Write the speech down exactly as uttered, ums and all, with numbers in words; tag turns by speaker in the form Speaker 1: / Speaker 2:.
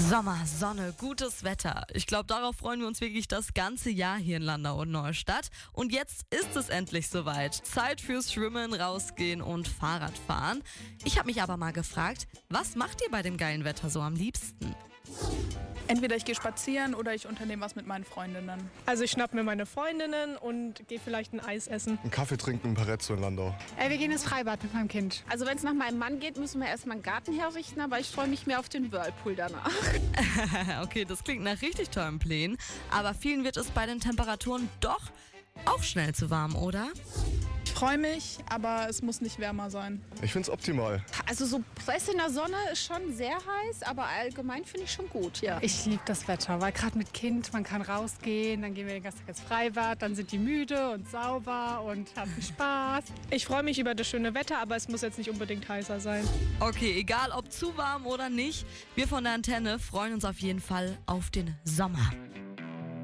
Speaker 1: Sommer, Sonne, gutes Wetter. Ich glaube, darauf freuen wir uns wirklich das ganze Jahr hier in Landau und Neustadt. Und jetzt ist es endlich soweit. Zeit fürs Schwimmen, rausgehen und Fahrradfahren. Ich habe mich aber mal gefragt, was macht ihr bei dem geilen Wetter so am liebsten?
Speaker 2: Entweder ich gehe spazieren oder ich unternehme was mit meinen Freundinnen.
Speaker 3: Also ich schnapp mir meine Freundinnen und gehe vielleicht ein Eis essen.
Speaker 4: Einen Kaffee trinken in Parezzo in Landau.
Speaker 5: Äh, wir gehen ins Freibad mit meinem Kind.
Speaker 6: Also wenn es nach meinem Mann geht, müssen wir erstmal einen Garten herrichten, aber ich freue mich mehr auf den Whirlpool danach.
Speaker 1: Okay, das klingt nach richtig tollen Plänen. Aber vielen wird es bei den Temperaturen doch auch schnell zu warm, oder?
Speaker 2: Ich freue mich, aber es muss nicht wärmer sein.
Speaker 4: Ich finde es optimal.
Speaker 6: Also so Press in der Sonne ist schon sehr heiß, aber allgemein finde ich schon gut, ja.
Speaker 5: Ich liebe das Wetter, weil gerade mit Kind, man kann rausgehen, dann gehen wir den ganzen Tag ins Freibad, dann sind die müde und sauber und haben Spaß.
Speaker 3: Ich freue mich über das schöne Wetter, aber es muss jetzt nicht unbedingt heißer sein.
Speaker 1: Okay, egal ob zu warm oder nicht, wir von der Antenne freuen uns auf jeden Fall auf den Sommer.